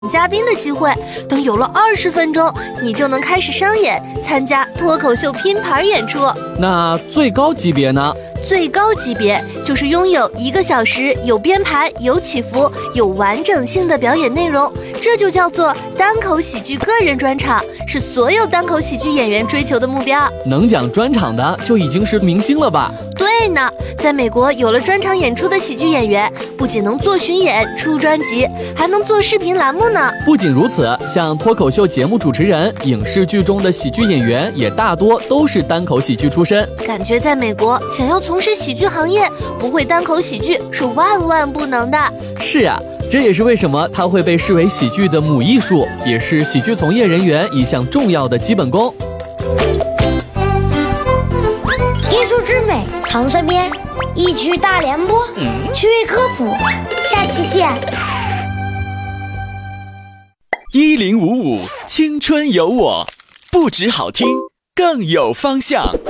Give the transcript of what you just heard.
嘉宾的机会，等有了20分钟，你就能开始商演，参加脱口秀拼盘演出。 那最高级别呢？ 最高级别就是拥有1个小时有编排、有起伏、有完整性的表演内容，这就叫做单口喜剧个人专场，是所有单口喜剧演员追求的目标。 能讲专场的就已经是明星了吧？ 对呢，在美国有了专场演出的喜剧演员，不仅能做巡演、出专辑，还能做视频栏目呢。 不仅如此，像脱口秀节目主持人、影视剧中的喜剧演员，也大多都是单口喜剧出身。 感觉在美国，想要从事喜剧行业，不会单口喜剧是万万不能的。 是啊，这也是为什么它会被视为喜剧的母艺术，也是喜剧从业人员一项重要的基本功。 艺术之美藏身边，一曲大联播，趣味科普，下期见。 1055青春有我，不止好听，更有方向。